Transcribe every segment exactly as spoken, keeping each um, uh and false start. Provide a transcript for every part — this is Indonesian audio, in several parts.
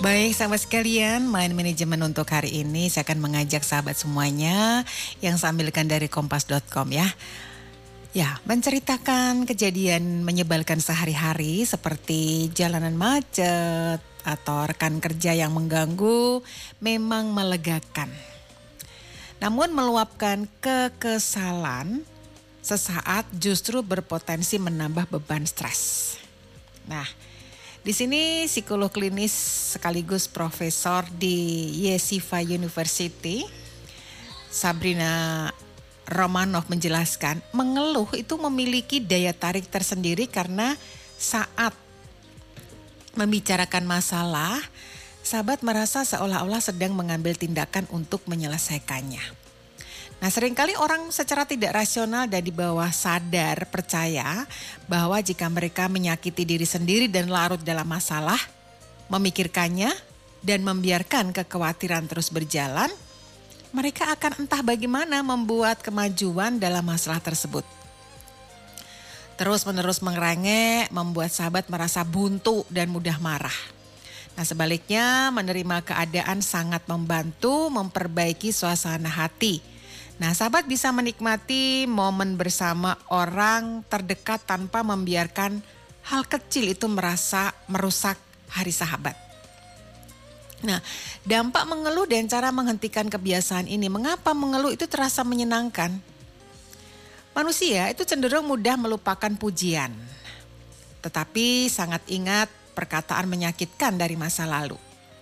Baik sahabat sekalian, Mind Management untuk hari ini saya akan mengajak sahabat semuanya yang saya ambilkan dari kompas dot com ya. Ya, menceritakan kejadian menyebalkan sehari-hari seperti jalanan macet atau rekan kerja yang mengganggu memang melegakan. Namun meluapkan kekesalan sesaat justru berpotensi menambah beban stres. Nah, di sini psikolog klinis sekaligus profesor di Yeshiva University, Sabrina Romanov menjelaskan, mengeluh itu memiliki daya tarik tersendiri karena saat membicarakan masalah, sahabat merasa seolah-olah sedang mengambil tindakan untuk menyelesaikannya. Nah, seringkali orang secara tidak rasional dan di bawah sadar percaya bahwa jika mereka menyakiti diri sendiri dan larut dalam masalah, memikirkannya dan membiarkan kekhawatiran terus berjalan, mereka akan entah bagaimana membuat kemajuan dalam masalah tersebut. Terus-menerus mengerengek membuat sahabat merasa buntu dan mudah marah. Nah, sebaliknya menerima keadaan sangat membantu memperbaiki suasana hati. Nah, sahabat bisa menikmati momen bersama orang terdekat tanpa membiarkan hal kecil itu merasa merusak hari sahabat. Nah, dampak mengeluh dan cara menghentikan kebiasaan ini, mengapa mengeluh itu terasa menyenangkan? Manusia itu cenderung mudah melupakan pujian, tetapi sangat ingat perkataan menyakitkan dari masa lalu.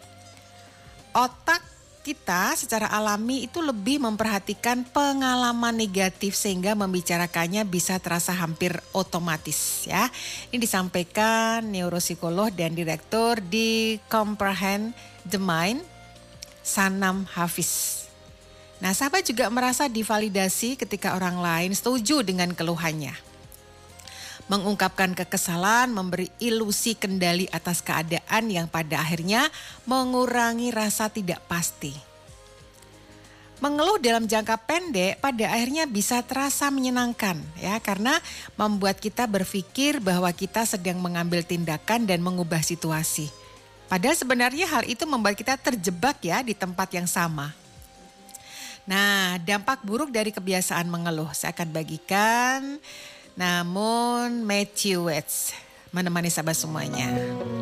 Otak kita secara alami itu lebih memperhatikan pengalaman negatif sehingga membicarakannya bisa terasa hampir otomatis ya. Ini disampaikan neuropsikolog dan direktur di Comprehend the Mind, Sanam Hafiz. Nah, sahabat juga merasa divalidasi ketika orang lain setuju dengan keluhannya. Mengungkapkan kekesalan, memberi ilusi kendali atas keadaan yang pada akhirnya mengurangi rasa tidak pasti. Mengeluh dalam jangka pendek pada akhirnya bisa terasa menyenangkan ya, karena membuat kita berpikir bahwa kita sedang mengambil tindakan dan mengubah situasi. Padahal sebenarnya hal itu membuat kita terjebak ya di tempat yang sama. Nah, dampak buruk dari kebiasaan mengeluh saya akan bagikan. Namun Matthew Watts menemani sahabat semuanya.